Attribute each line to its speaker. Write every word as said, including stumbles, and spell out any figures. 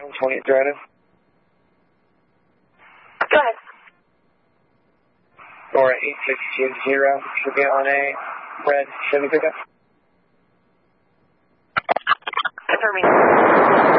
Speaker 1: twentieth Drive.
Speaker 2: Go ahead.
Speaker 1: Or eight six two zero should be on a red Chevy pickup.
Speaker 2: Confirming.